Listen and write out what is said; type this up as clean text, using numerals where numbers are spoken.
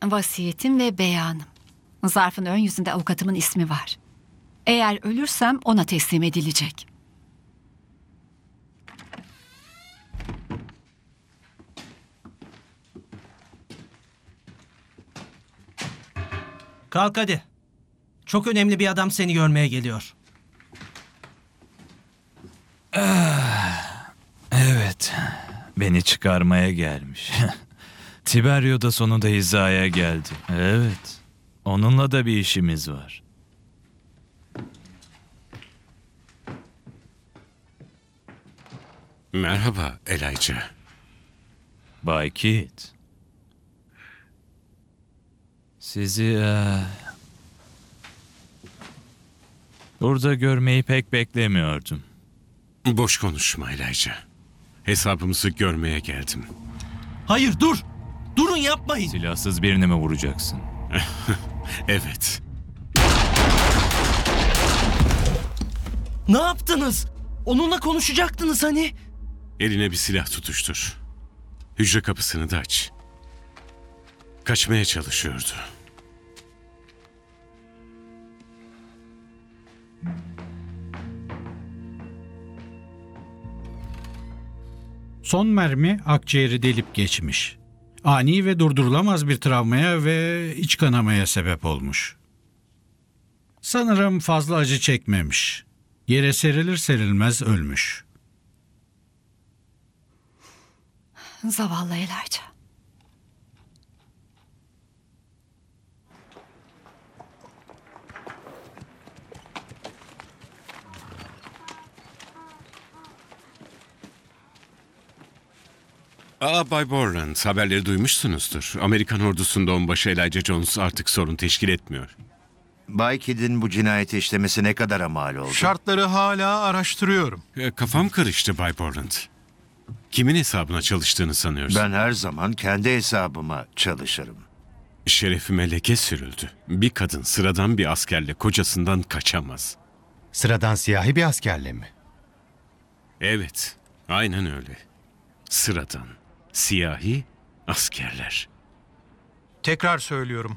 Vasiyetim ve beyanım. Zarfın ön yüzünde avukatımın ismi var. Eğer ölürsem ona teslim edilecek. Kalk hadi. Çok önemli bir adam seni görmeye geliyor. Evet, beni çıkarmaya gelmiş. Tiberio da sonunda hizaya geldi. Evet, onunla da bir işimiz var. Merhaba Elijah. Bay Kit. Sizi burada görmeyi pek beklemiyordum. Boş konuşma Elijah. Hesabımızı görmeye geldim. Hayır dur. Durun yapmayın. Silahsız birini mi vuracaksın? Evet. Ne yaptınız? Onunla konuşacaktınız hani. Eline bir silah tutuştur. Hücre kapısını da aç. Kaçmaya çalışıyordu. Son mermi akciğeri delip geçmiş. Ani ve durdurulamaz bir travmaya ve iç kanamaya sebep olmuş. Sanırım fazla acı çekmemiş. Yere serilir serilmez ölmüş. Zavallı Elijah. Bay Borland, haberleri duymuşsunuzdur. Amerikan ordusunda onbaşı Elijah Jones artık sorun teşkil etmiyor. Bay Kidd'in bu cinayeti işlemesi ne kadara mal oldu? Şartları hala araştırıyorum. Kafam karıştı Bay Borland. Kimin hesabına çalıştığını sanıyorsun? Ben her zaman kendi hesabıma çalışırım. Şerefime leke sürüldü. Bir kadın sıradan bir askerle kocasından kaçamaz. Sıradan siyahi bir askerle mi? Evet, aynen öyle. Sıradan, siyahi askerler. Tekrar söylüyorum.